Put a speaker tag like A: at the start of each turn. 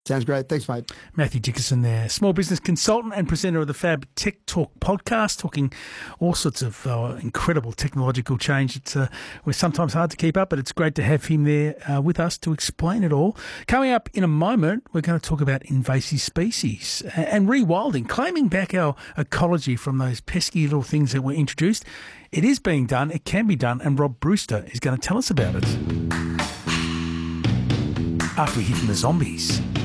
A: Sounds great. Thanks, mate.
B: Matthew Dickerson there, small business consultant and presenter of the Fab Tech Talk podcast, talking all sorts of incredible technological change. It's we're sometimes hard to keep up, but it's great to have him there with us to explain it all. Coming up in a moment, we're going to talk about invasive species and rewilding, claiming back our ecology from those pesky little things that were introduced. It is being done, it can be done, and Rob Brewster is going to tell us about it. After we hear from the Zombies.